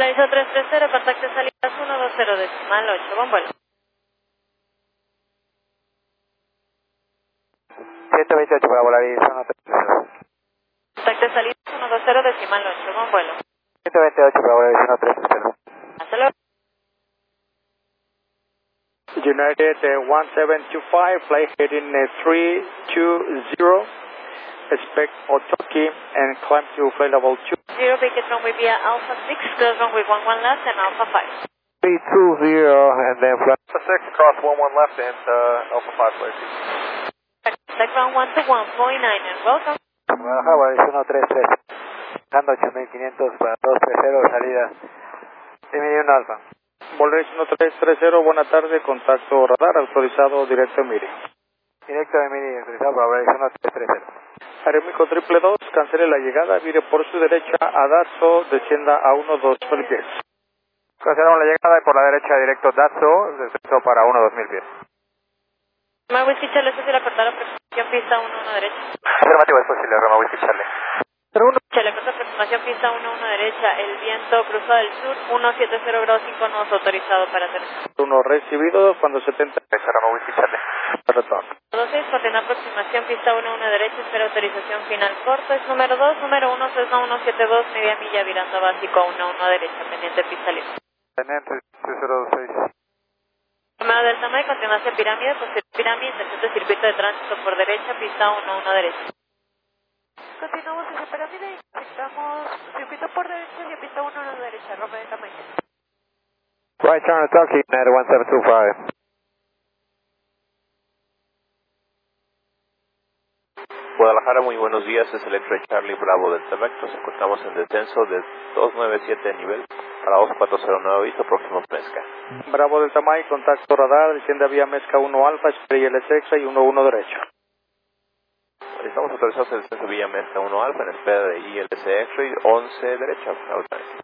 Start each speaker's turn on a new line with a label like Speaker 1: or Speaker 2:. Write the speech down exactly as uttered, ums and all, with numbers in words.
Speaker 1: Paraíso tres tres cero, contacto salidas uno dos cero decimal ocho, buen vuelo.
Speaker 2: ciento veintiocho para volar y zona tres tres cero.
Speaker 1: Contacto salidas uno dos cero decimal ocho, buen vuelo.
Speaker 2: ciento veintiocho para volar y zona tres tres cero.
Speaker 1: Hasta luego.
Speaker 3: United uh, one seven two five, flight heading uh, three two zero, expect Otoki and climb to flight level two.
Speaker 1: Zero, vacate runway via Alpha six, close runway one one left and Alpha five.
Speaker 2: three two zero and then flight.
Speaker 4: Alpha six, cross one one left and uh, Alpha five, flight two.
Speaker 1: Contact ground one to one point nine and welcome.
Speaker 2: Baja, volar y zona tres tres. Dando ocho mil quinientos para dos tres cero, salida. Emily uno Alfa.
Speaker 3: Volare uno tres tres cero, buena tarde, contacto radar, autorizado directo Emiri.
Speaker 2: Directo de Emily, autorizado para volar y zona tres tres cero.
Speaker 3: Aeroméxico triple dos, cancele la llegada, vire por su derecha a Datso, descienda a uno dos mil pies.
Speaker 2: Cancelamos la llegada y por la derecha directo Datso, descenso para uno dos mil pies.
Speaker 1: Roma Whiskey Charlie, eso sí la cortaron, aproximación pista uno uno derecha.
Speaker 4: Afirmativo, es posible, Roma Whiskey Charlie.
Speaker 1: Charlie, corta aproximación pista uno uno derecha, el viento cruza del sur, ciento setenta grados cinco nos autorizado para aterrizar.
Speaker 3: Uno recibido, cuando setenta.
Speaker 4: Roma Whiskey Charlie.
Speaker 3: Retorno.
Speaker 1: dos seis, continúa aproximación pista uno uno derecha, espera autorización final corto, es número dos, número uno, Cessna uno siete dos, media milla, virando básico uno uno derecha, pendiente pista libre.
Speaker 2: Teniente cero seis.
Speaker 1: Número del tamaño, continúa hacia pirámide, posterior pirámide, intersecto circuito de tránsito por derecha, pista uno uno derecha. Continuamos hacia pirámide, estamos circuito por derecha y pista uno uno derecha, Roma de tamaño.
Speaker 2: Right turn to Turkey, United one seven two five.
Speaker 4: Guadalajara, muy buenos días, es el X-Ray Charlie Bravo del T M E C. Nos encontramos en descenso de doscientos noventa y siete de nivel para dos cuatro cero nueve, aviso próximo Mezca.
Speaker 3: Bravo del Tamay, contacto radar, desciende vía Mezca uno Alfa, espera I L S X y uno uno derecho.
Speaker 4: Estamos autorizados en descenso vía Mezca uno Alfa en espera de I L S X-Ray once derecha.